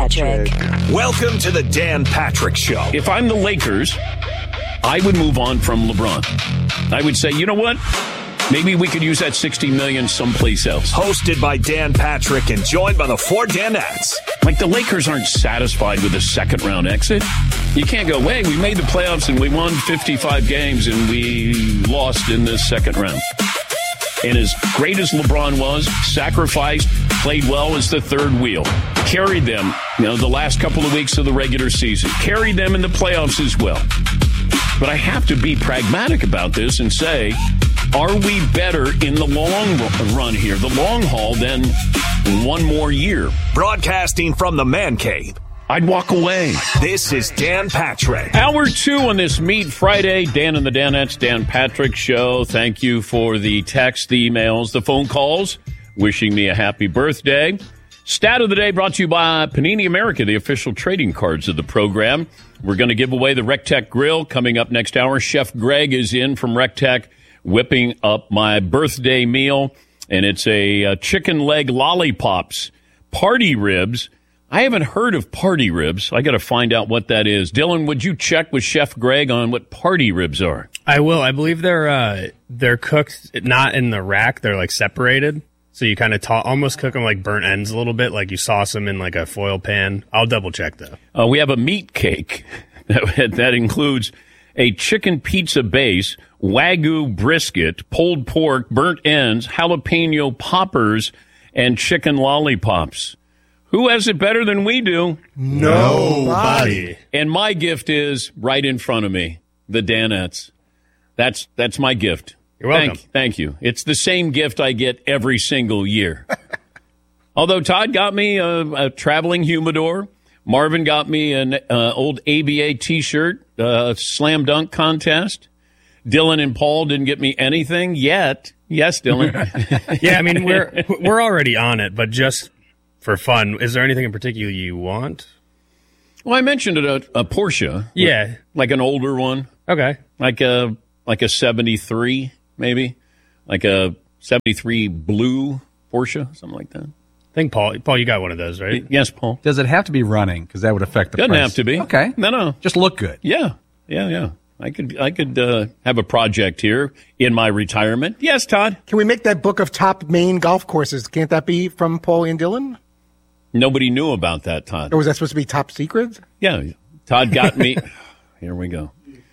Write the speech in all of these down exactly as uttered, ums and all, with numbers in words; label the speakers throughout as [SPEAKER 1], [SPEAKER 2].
[SPEAKER 1] Patrick.
[SPEAKER 2] Welcome to the Dan Patrick Show.
[SPEAKER 3] If I'm the Lakers, I would move on from LeBron. I would say, you know what? Maybe we could use that sixty million dollars someplace else.
[SPEAKER 2] Hosted by Dan Patrick and joined by the four Danettes.
[SPEAKER 3] Like, the Lakers aren't satisfied with a second-round exit. You can't go, hey, we made the playoffs and we won fifty-five games and we lost in the second round. And as great as LeBron was, sacrificed, played well as the third wheel, carried them, you know, the last couple of weeks of the regular season, carried them in the playoffs as well. But I have to be pragmatic about this and say, are we better in the long run here, the long haul, than one more year?
[SPEAKER 2] Broadcasting from the Man Cave.
[SPEAKER 3] I'd walk away.
[SPEAKER 2] This is Dan Patrick.
[SPEAKER 3] Hour two on this Meat Friday. Dan and the Danettes, Dan Patrick Show. Thank you for the text, the emails, the phone calls, wishing me a happy birthday. Stat of the day brought to you by Panini America, the official trading cards of the program. We're going to give away the RecTech Grill coming up next hour. Chef Greg is in from RecTech, whipping up my birthday meal, and it's a, a chicken leg lollipops, party ribs. I haven't heard of party ribs. I got to find out what that is. Dylan, would you check with Chef Greg on what party ribs are?
[SPEAKER 4] I will. I believe they're uh, they're cooked not in the rack. They're like separated, so you kind of ta- almost cook them like burnt ends a little bit, like you sauce them in like a foil pan. I'll double check though.
[SPEAKER 3] Uh, we have a meat cake that, that includes a chicken pizza base, Wagyu brisket, pulled pork, burnt ends, jalapeno poppers, and chicken lollipops. Who has it better than we do?
[SPEAKER 4] Nobody.
[SPEAKER 3] And my gift is right in front of me, the Danettes. That's that's my gift.
[SPEAKER 4] You're welcome.
[SPEAKER 3] Thank, thank you. It's the same gift I get every single year. Although Todd got me a, a traveling humidor. Marvin got me an uh, old A B A T-shirt, uh, slam dunk contest. Dylan and Paul didn't get me anything yet. Yes, Dylan.
[SPEAKER 4] Yeah, I mean, we're we're already on it, but just for fun, is there anything in particular you want?
[SPEAKER 3] Well, I mentioned it, a, a Porsche.
[SPEAKER 4] Yeah.
[SPEAKER 3] Like an older one.
[SPEAKER 4] Okay.
[SPEAKER 3] Like a like a seventy-three, maybe. Like a seventy-three blue Porsche, something like that.
[SPEAKER 4] I think, Paul, Paul, you got one of those, right?
[SPEAKER 3] Yes, Paul.
[SPEAKER 5] Does it have to be running? Because that would affect the
[SPEAKER 3] Doesn't
[SPEAKER 5] price.
[SPEAKER 3] have to be.
[SPEAKER 5] Okay.
[SPEAKER 3] No, no.
[SPEAKER 5] Just look good.
[SPEAKER 3] Yeah, yeah, yeah. I could I could uh, have a project here in my retirement. Yes, Todd?
[SPEAKER 6] Can we make that book of top Maine golf courses? Can't that be from Paul and Dylan?
[SPEAKER 3] Nobody knew about that, Todd.
[SPEAKER 6] Or was that supposed to be top secret?
[SPEAKER 3] Yeah, Todd got me. Here we go.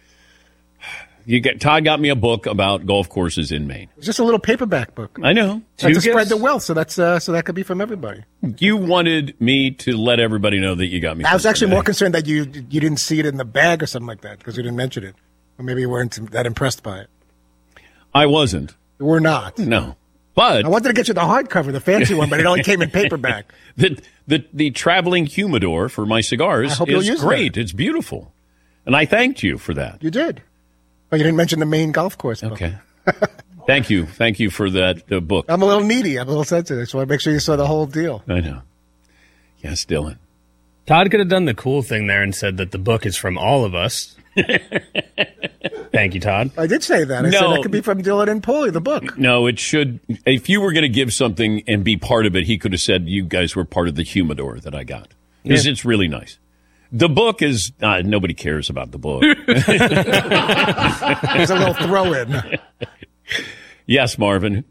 [SPEAKER 3] You get Todd got me a book about golf courses in Maine.
[SPEAKER 6] It's just a little paperback book.
[SPEAKER 3] I know.
[SPEAKER 6] To spread the wealth, so that's uh, so that could be from everybody.
[SPEAKER 3] You wanted me to let everybody know that you got me.
[SPEAKER 6] I was actually
[SPEAKER 3] today.
[SPEAKER 6] more concerned that you you didn't see it in the bag or something like that because you didn't mention it, or maybe you weren't that impressed by it.
[SPEAKER 3] I wasn't.
[SPEAKER 6] We're not.
[SPEAKER 3] No, but
[SPEAKER 6] I wanted to get you the hardcover, the fancy one, but it only came in paperback.
[SPEAKER 3] the the the traveling humidor for my cigars
[SPEAKER 6] I hope you'll
[SPEAKER 3] is
[SPEAKER 6] use
[SPEAKER 3] great.
[SPEAKER 6] that.
[SPEAKER 3] It's beautiful, and I thanked you for that.
[SPEAKER 6] You did. Oh, you didn't mention the Maine golf course book.
[SPEAKER 3] Okay. Thank you. Thank you for that uh, book.
[SPEAKER 6] I'm a little needy. I'm a little sensitive, so I want to make sure you saw the whole deal.
[SPEAKER 3] I know. Yes, Dylan.
[SPEAKER 4] Todd could have done the cool thing there and said that the book is from all of us. Thank you, Todd.
[SPEAKER 6] I did say that. I
[SPEAKER 3] No.
[SPEAKER 6] said that could be from Dylan and Paulie, the book.
[SPEAKER 3] No, it should. If you were going to give something and be part of it, he could have said you guys were part of the humidor that I got. Because
[SPEAKER 4] Yeah.
[SPEAKER 3] it's really nice. The book is, uh, nobody cares about the book.
[SPEAKER 6] There's a little throw-in.
[SPEAKER 3] Yes, Marvin.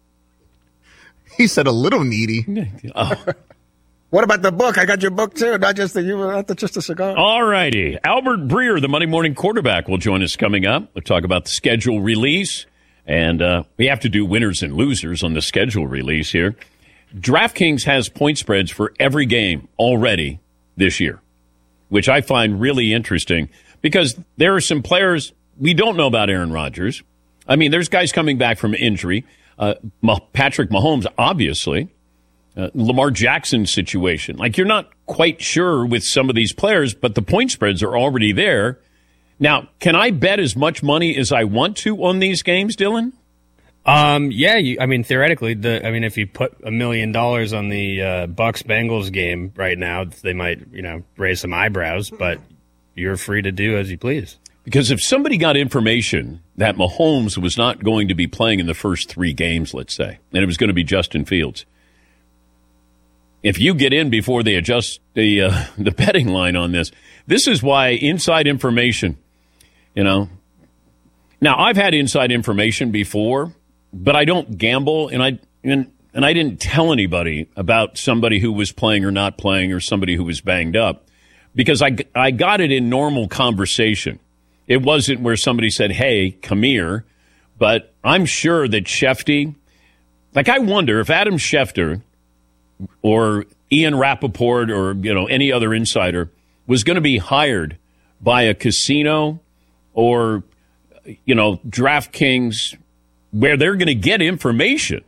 [SPEAKER 7] He said a little needy.
[SPEAKER 3] Oh.
[SPEAKER 6] What about the book? I got your book, too, not just the, you, not just the cigar.
[SPEAKER 3] All righty. Albert Breer, the Monday morning quarterback, will join us coming up. We'll talk about the schedule release. And uh, we have to do winners and losers on the schedule release here. DraftKings has point spreads for every game already this year, which I find really interesting because there are some players we don't know about. Aaron Rodgers. I mean, there's guys coming back from injury. Uh, Patrick Mahomes, obviously. Uh, Lamar Jackson's situation. Like, you're not quite sure with some of these players, but the point spreads are already there. Now, can I bet as much money as I want to on these games, Dylan?
[SPEAKER 4] Um, yeah, you, I mean, theoretically, the I mean, if you put a million dollars on the uh, Bucks-Bengals game right now, they might, you know, raise some eyebrows, but you're free to do as you please.
[SPEAKER 3] Because if somebody got information that Mahomes was not going to be playing in the first three games, let's say, and it was going to be Justin Fields, if you get in before they adjust the uh, the betting line on this, this is why inside information, you know. Now, I've had inside information before, but I don't gamble, and I and, and I didn't tell anybody about somebody who was playing or not playing or somebody who was banged up because I, I got it in normal conversation. It wasn't where somebody said, hey, come here. But I'm sure that Shefty, like I wonder if Adam Schefter or Ian Rappaport or, you know, any other insider was going to be hired by a casino or, you know, DraftKings where they're going to get information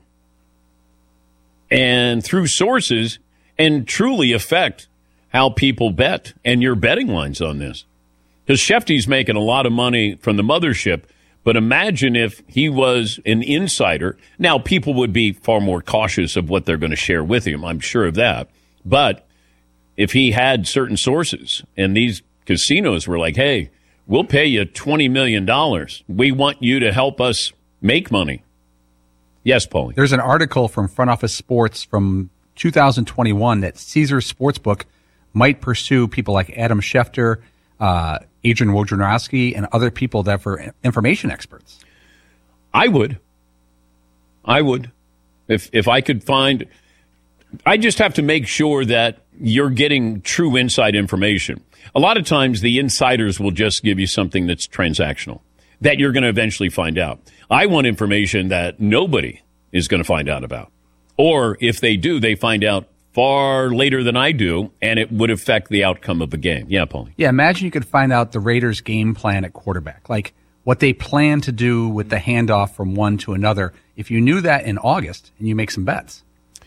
[SPEAKER 3] and through sources and truly affect how people bet and your betting lines on this. Because Shefty's making a lot of money from the mothership. But imagine if he was an insider. Now, people would be far more cautious of what they're going to share with him. I'm sure of that. But if he had certain sources and these casinos were like, hey, we'll pay you twenty million dollars. We want you to help us make money. Yes, Paulie.
[SPEAKER 5] There's an article from Front Office Sports from two thousand twenty-one that Caesars Sportsbook might pursue people like Adam Schefter, uh, Adrian Wojnarowski, and other people that are information experts.
[SPEAKER 3] I would. I would. If if I could find... I just have to make sure that you're getting true inside information. A lot of times the insiders will just give you something that's transactional, that you're going to eventually find out. I want information that nobody is going to find out about. Or if they do, they find out far later than I do, and it would affect the outcome of the game. Yeah, Paulie.
[SPEAKER 5] Yeah, imagine you could find out the Raiders' game plan at quarterback, like what they plan to do with the handoff from one to another. If you knew that in August and you make some bets.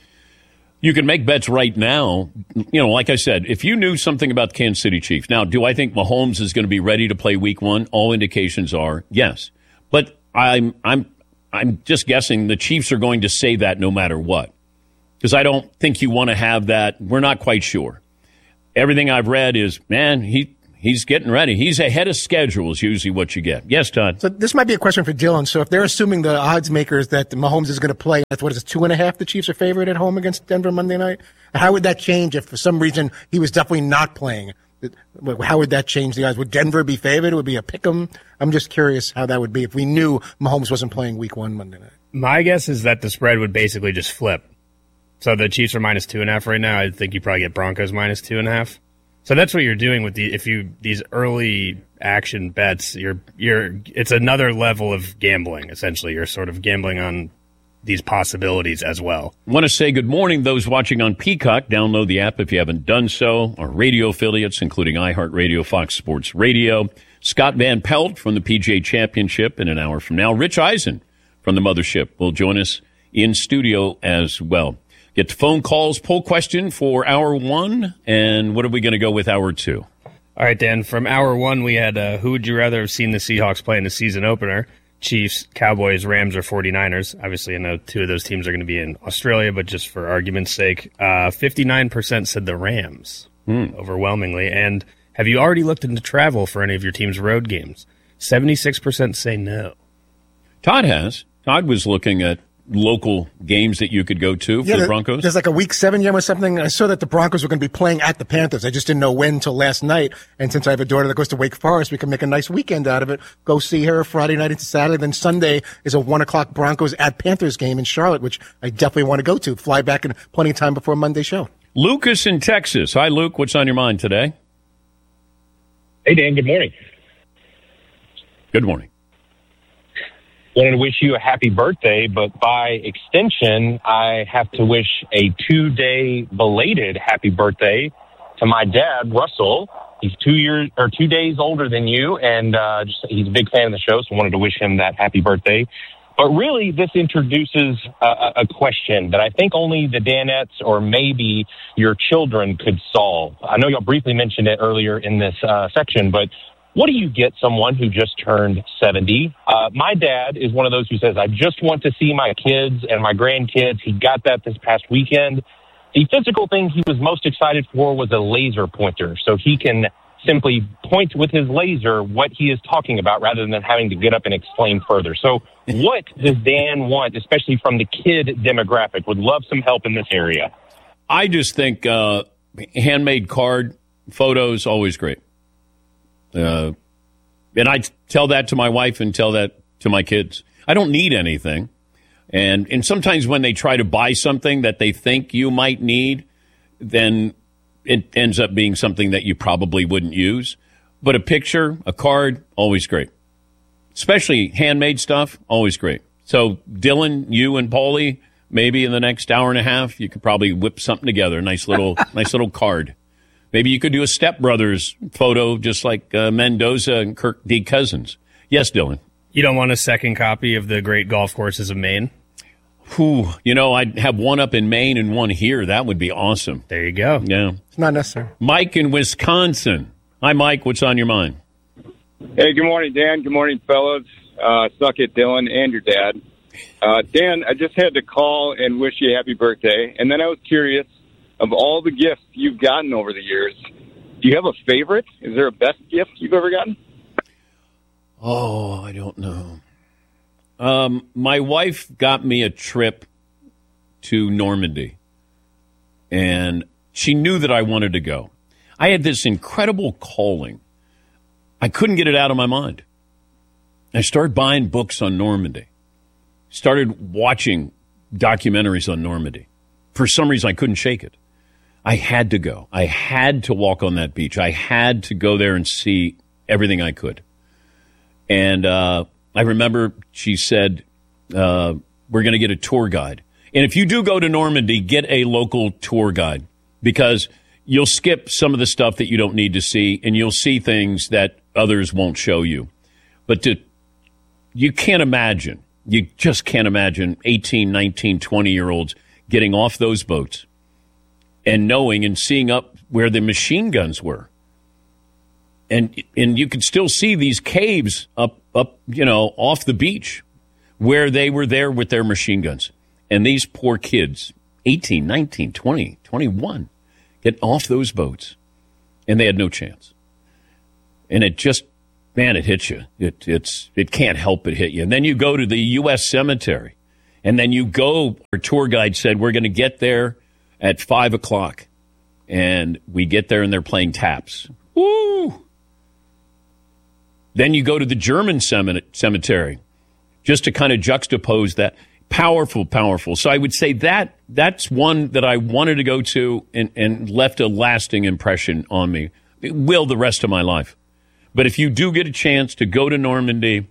[SPEAKER 3] You can make bets right now. You know, like I said, if you knew something about the Kansas City Chiefs. Now, do I think Mahomes is going to be ready to play week one? All indications are yes. But I'm I'm I'm just guessing the Chiefs are going to say that no matter what. Because I don't think you want to have that. We're not quite sure. Everything I've read is, man, he he's getting ready. He's ahead of schedule is usually what you get. Yes, Todd?
[SPEAKER 6] So this might be a question for Dylan. So if they're assuming the odds makers that Mahomes is going to play, that's what is it, two and a half the Chiefs are favored at home against Denver Monday night? How would that change if for some reason he was definitely not playing? How would that change the odds? Would Denver be favored? It would be a pick 'em? I'm just curious how that would be if we knew Mahomes wasn't playing week one Monday night.
[SPEAKER 4] My guess is that the spread would basically just flip. So the Chiefs are minus two and a half right now. I think you probably get Broncos minus two and a half. So that's what you're doing with the if you these early action bets. You're you're it's another level of gambling. Essentially, you're sort of gambling on these possibilities as well.
[SPEAKER 3] I want to say good morning those watching on Peacock. Download the app if you haven't done so. Our radio affiliates, including iHeartRadio, Fox Sports Radio. Scott Van Pelt from the P G A Championship in an hour from now. Rich Eisen from the Mothership will join us in studio as well. Get to phone calls, poll question for hour one, and what are we going to go with hour two?
[SPEAKER 4] All right, Dan, from hour one, we had uh, who would you rather have seen the Seahawks play in the season opener? Chiefs, Cowboys, Rams, or forty-niners? Obviously, I know two of those teams are going to be in Australia, but just for argument's sake, uh, fifty-nine percent said the Rams, mm. overwhelmingly. And have you already looked into travel for any of your team's road games? seventy-six percent say no.
[SPEAKER 3] Todd has. Todd was looking at local games that you could go to for
[SPEAKER 6] yeah,
[SPEAKER 3] the Broncos?
[SPEAKER 6] There's like a week seven game or something. I saw that the Broncos were going to be playing at the Panthers. I just didn't know when until last night. And since I have a daughter that goes to Wake Forest, we can make a nice weekend out of it. Go see her Friday night into Saturday. Then Sunday is a one o'clock Broncos at Panthers game in Charlotte, which I definitely want to go to. Fly back in plenty of time before Monday's show.
[SPEAKER 3] Lucas in Texas. Hi, Luke. What's on your mind today?
[SPEAKER 1] Hey, Dan. Good morning.
[SPEAKER 3] Good morning.
[SPEAKER 1] Wanted to wish you a happy birthday, but by extension, I have to wish a two-day belated happy birthday to my dad, Russell. He's two years or two days older than you, and uh, just, he's a big fan of the show, so I wanted to wish him that happy birthday. But really, this introduces a, a question that I think only the Danettes or maybe your children could solve. I know y'all briefly mentioned it earlier in this uh, section, but what do you get someone who just turned seventy? Uh, my dad is one of those who says, I just want to see my kids and my grandkids. He got that this past weekend. The physical thing he was most excited for was a laser pointer, so he can simply point with his laser what he is talking about rather than having to get up and explain further. So what does Dan want, especially from the kid demographic? Would love some help in this area.
[SPEAKER 3] I just think uh, handmade card photos, always great. Uh, and I tell that to my wife and tell that to my kids. I don't need anything. And and sometimes when they try to buy something that they think you might need, then it ends up being something that you probably wouldn't use. But a picture, a card, always great. Especially handmade stuff, always great. So, Dylan, you and Paulie, maybe in the next hour and a half, you could probably whip something together. A nice little, nice little card. Maybe you could do a Step Brothers photo, just like uh, Mendoza and Kirk D. Cousins. Yes, Dylan.
[SPEAKER 4] You don't want a second copy of the Great Golf Courses of Maine?
[SPEAKER 3] Whew, you know, I'd have one up in Maine and one here. That would be awesome.
[SPEAKER 4] There you go.
[SPEAKER 3] Yeah.
[SPEAKER 6] It's not necessary.
[SPEAKER 3] Mike in Wisconsin. Hi, Mike. What's on your mind?
[SPEAKER 8] Hey, good morning, Dan. Good morning, fellas. Uh, suck it, Dylan, and your dad. Uh, Dan, I just had to call and wish you a happy birthday. And then I was curious, of all the gifts you've gotten over the years, do you have a favorite? Is there a best gift you've ever gotten?
[SPEAKER 3] Oh, I don't know. Um, my wife got me a trip to Normandy, and she knew that I wanted to go. I had this incredible calling. I couldn't get it out of my mind. I started buying books on Normandy, started watching documentaries on Normandy. For some reason, I couldn't shake it. I had to go. I had to walk on that beach. I had to go there and see everything I could. And uh, I remember she said, uh, we're going to get a tour guide. And if you do go to Normandy, get a local tour guide, because you'll skip some of the stuff that you don't need to see, and you'll see things that others won't show you. But to, you can't imagine, you just can't imagine eighteen, nineteen, twenty-year-olds getting off those boats and knowing and seeing up where the machine guns were. And and you could still see these caves up, up, you know, off the beach where they were there with their machine guns. And these poor kids, eighteen, nineteen, twenty, twenty-one, get off those boats, and they had no chance. And it just, man, it hits you. It it's it can't help but hit you. And then you go to the U S cemetery, and then you go, our tour guide said, we're going to get there at five o'clock. And we get there, and they're playing taps. Woo! Then you go to the German cemetery, just to kind of juxtapose that. Powerful, powerful. So I would say that that's one that I wanted to go to and, and left a lasting impression on me. It will the rest of my life. But if you do get a chance to go to Normandy,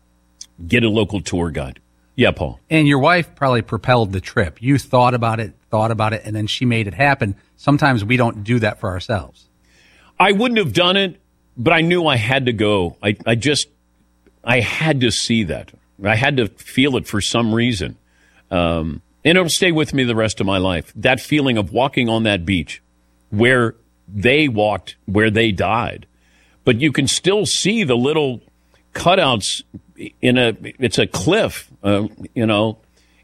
[SPEAKER 3] get a local tour guide. Yeah, Paul.
[SPEAKER 5] And your wife probably propelled the trip. You thought about it, thought about it, and then she made it happen. Sometimes we don't do that for ourselves.
[SPEAKER 3] I wouldn't have done it, but I knew I had to go. I, I just, I had to see that. I had to feel it for some reason. Um, and it'll stay with me the rest of my life. That feeling of walking on that beach where they walked, where they died. But you can still see the little cutouts in a, it's a cliff, uh, you know,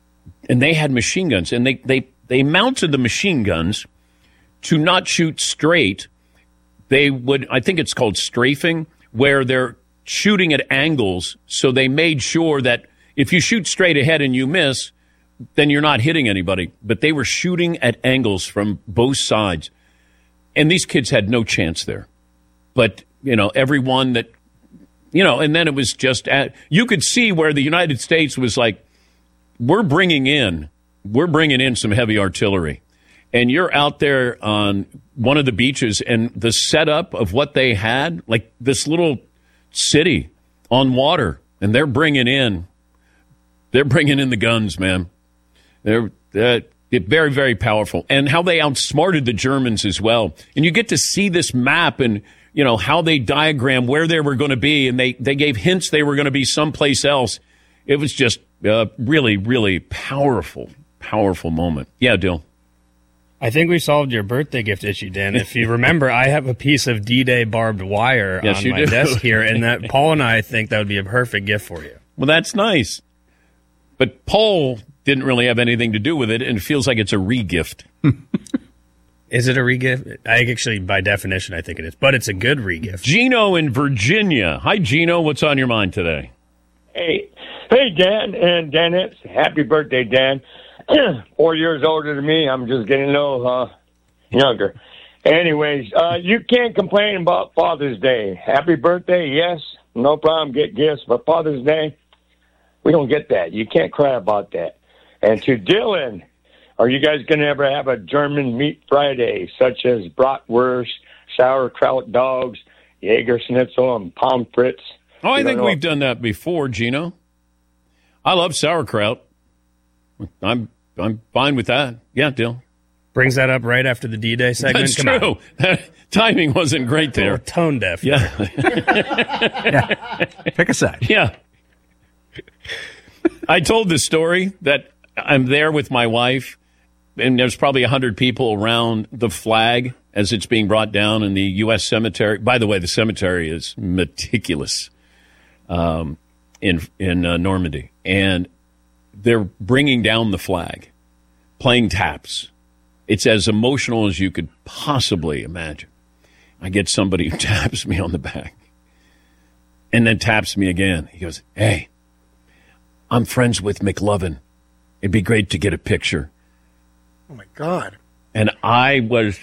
[SPEAKER 3] and they had machine guns. And they, they, they mounted the machine guns to not shoot straight. They would, I think it's called strafing, where they're shooting at angles, so they made sure that if you shoot straight ahead and you miss, then you're not hitting anybody. But they were shooting at angles from both sides. And these kids had no chance there. But, you know, everyone that, you know, and then it was just, at, you could see where the United States was like, we're bringing in, we're bringing in some heavy artillery. And you're out there on one of the beaches, and the setup of what they had, like this little city on water, and they're bringing in they're bringing in the guns, man. They're uh, very, very powerful. And how they outsmarted the Germans as well. And you get to see this map and, you know, how they diagram where they were going to be, and they, they gave hints they were going to be someplace else. It was just uh, really, really powerful, powerful moment. Yeah, Dill.
[SPEAKER 4] I think we solved your birthday gift issue, Dan. If you remember, I have a piece of D-Day barbed wire
[SPEAKER 3] yes,
[SPEAKER 4] on
[SPEAKER 3] you
[SPEAKER 4] my
[SPEAKER 3] do.
[SPEAKER 4] desk here, and that Paul and I think that would be a perfect gift for you.
[SPEAKER 3] Well, that's nice. But Paul didn't really have anything to do with it, and it feels like it's a re-gift.
[SPEAKER 4] Is it a re-gift? I actually, by definition, I think it is. But it's a good re-gift.
[SPEAKER 3] Gino in Virginia. Hi, Gino. What's on your mind today?
[SPEAKER 9] Hey, hey, Dan and Dennis. Happy birthday, Dan. four years older than me. I'm just getting a little uh, younger. Anyways, uh, you can't complain about Father's Day. Happy birthday, yes, no problem, get gifts. But Father's Day, we don't get that. You can't cry about that. And to Dylan, are you guys going to ever have a German meat Friday, such as bratwurst, sauerkraut dogs, Jaeger schnitzel, and pommes frites?
[SPEAKER 3] Oh, I
[SPEAKER 9] You
[SPEAKER 3] think
[SPEAKER 9] don't know-
[SPEAKER 3] we've done that before, Gino. I love sauerkraut. I'm I'm fine with that. Yeah, Dill.
[SPEAKER 4] Brings that up right after the D-Day segment.
[SPEAKER 3] That's
[SPEAKER 4] Come
[SPEAKER 3] true.
[SPEAKER 4] on.
[SPEAKER 3] That timing wasn't great
[SPEAKER 4] A little
[SPEAKER 3] there.
[SPEAKER 4] tone deaf.
[SPEAKER 3] Yeah.
[SPEAKER 5] Pick a side.
[SPEAKER 3] Yeah. I told the story that I'm there with my wife, and there's probably one hundred people around the flag as it's being brought down in the U S cemetery. By the way, the cemetery is meticulous um, in, in uh, Normandy. And they're bringing down the flag, playing taps. It's as emotional as you could possibly imagine. I get somebody who taps me on the back and then taps me again. He goes, "Hey, I'm friends with McLovin. It'd be great to get a picture."
[SPEAKER 6] Oh, my God.
[SPEAKER 3] And I was,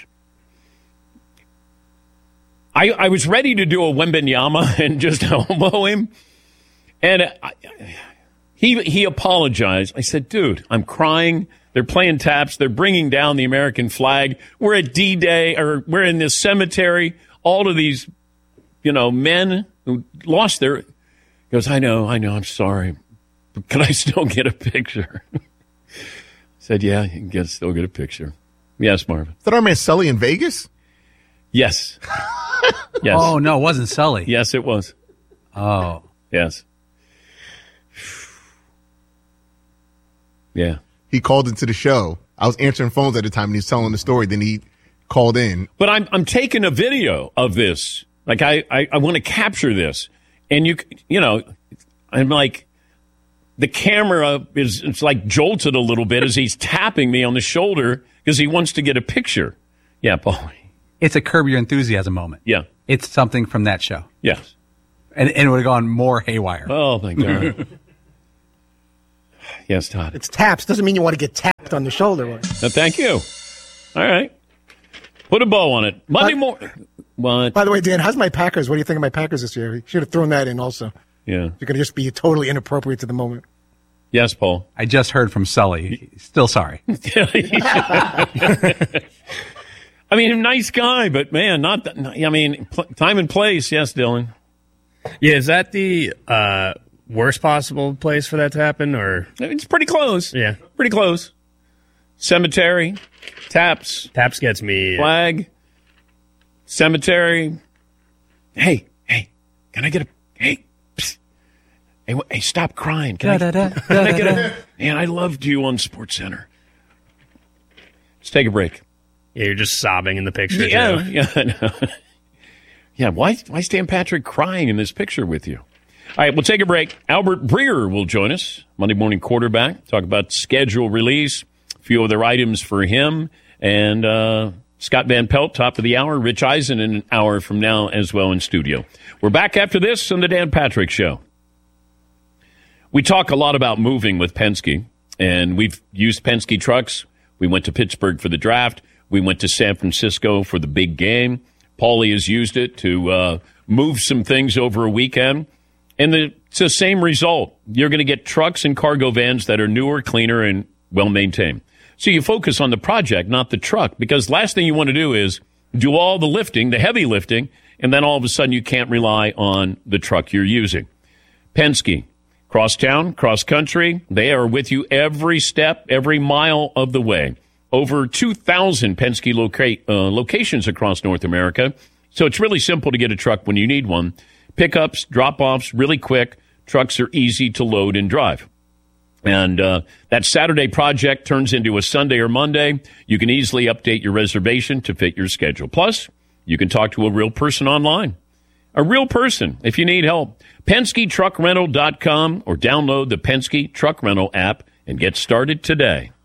[SPEAKER 3] I, I was ready to do a Wembenyama and just elbow him. And I, he he apologized. I said, "Dude, I'm crying. They're playing taps. They're bringing down the American flag. We're at D-Day, or we're in this cemetery. All of these, you know, men who lost their." He goes, "I know, I know. I'm sorry. But can I still get a picture?" I said, "Yeah, you can get, still get a picture." Yes, Marvin.
[SPEAKER 7] Is that our man Sully in Vegas?
[SPEAKER 3] Yes. Yes.
[SPEAKER 5] Oh, no, it wasn't Sully.
[SPEAKER 3] Yes, it was.
[SPEAKER 5] Oh.
[SPEAKER 3] Yes. Yeah.
[SPEAKER 7] He called into the show. I was answering phones at the time, and he was telling the story. Then he called in.
[SPEAKER 3] But I'm I'm taking a video of this. Like I, I, I want to capture this, and you you know, I'm like, the camera is it's like jolted a little bit as he's tapping me on the shoulder because he wants to get a picture. Yeah, Paul.
[SPEAKER 5] It's a Curb Your Enthusiasm moment.
[SPEAKER 3] Yeah.
[SPEAKER 5] It's something from that show.
[SPEAKER 3] Yes.
[SPEAKER 5] And, and it would have gone more haywire.
[SPEAKER 3] Oh my God. Yes, Todd.
[SPEAKER 6] It's taps. Doesn't mean you want to get tapped on the shoulder.
[SPEAKER 3] No, thank you. All right. Put a bow on it. Monday
[SPEAKER 6] But-
[SPEAKER 3] morning. What?
[SPEAKER 6] By the way, Dan, how's my Packers? What do you think of my Packers this year? You should have thrown that in also.
[SPEAKER 3] Yeah.
[SPEAKER 6] You're going to just be totally inappropriate to the moment.
[SPEAKER 3] Yes, Paul.
[SPEAKER 5] I just heard from Sully. Still sorry.
[SPEAKER 3] I mean, nice guy, but man, not. That, I mean, pl- time and place. Yes, Dylan.
[SPEAKER 4] Yeah, is that the uh, worst possible place for that to happen, or
[SPEAKER 3] It's pretty close.
[SPEAKER 4] yeah,
[SPEAKER 3] Pretty close. Cemetery, taps,
[SPEAKER 4] taps gets me.
[SPEAKER 3] flag, cemetery. Hey, hey, can I get a hey? Psst. Hey, wh- hey, stop crying. Can I,
[SPEAKER 5] Da-da-da,
[SPEAKER 3] can I get a? Man, I loved you on SportsCenter. Let's take a break.
[SPEAKER 4] Yeah, you're just sobbing in the picture.
[SPEAKER 3] Yeah,
[SPEAKER 4] too.
[SPEAKER 3] yeah, I know. Yeah, why, why is Dan Patrick crying in this picture with you? All right, we'll take a break. Albert Breer will join us, Monday Morning Quarterback, talk about schedule release, a few other items for him, and uh, Scott Van Pelt, top of the hour, Rich Eisen in an hour from now as well in studio. We're back after this on the Dan Patrick Show. We talk a lot about moving with Penske, and we've used Penske trucks. We went to Pittsburgh for the draft. We went to San Francisco for the big game. Paulie has used it to uh, move some things over a weekend. And the, it's the same result. You're going to get trucks and cargo vans that are newer, cleaner, and well-maintained. So you focus on the project, not the truck, because last thing you want to do is do all the lifting, the heavy lifting, and then all of a sudden you can't rely on the truck you're using. Penske, crosstown, cross-country, they are with you every step, every mile of the way. Over two thousand Penske loca- uh, locations across North America. So it's really simple to get a truck when you need one. Pickups, drop-offs, really quick. Trucks are easy to load and drive. And uh, that Saturday project turns into a Sunday or Monday. You can easily update your reservation to fit your schedule. Plus, you can talk to a real person online. A real person if you need help. Penske Truck Rental dot com or download the Penske Truck Rental app and get started today.